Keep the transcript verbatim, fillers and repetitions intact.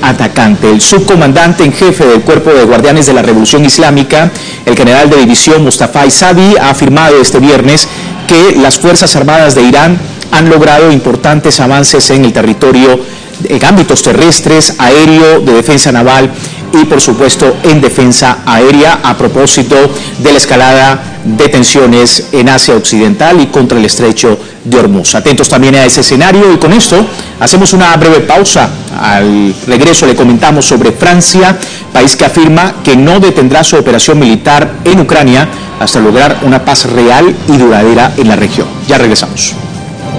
atacante. El subcomandante en jefe del Cuerpo de Guardianes de la Revolución Islámica, el general de división Mustafa Isadi, ha afirmado este viernes que las Fuerzas Armadas de Irán han logrado importantes avances en el territorio, en ámbitos terrestres, aéreo, de defensa naval y, por supuesto, en defensa aérea, a propósito de la escalada de tensiones en Asia Occidental y contra el estrecho de Hormuz. Atentos también a ese escenario, y con esto hacemos una breve pausa. Al regreso le comentamos sobre Francia, país que afirma que no detendrá su operación militar en Ucrania hasta lograr una paz real y duradera en la región. Ya regresamos.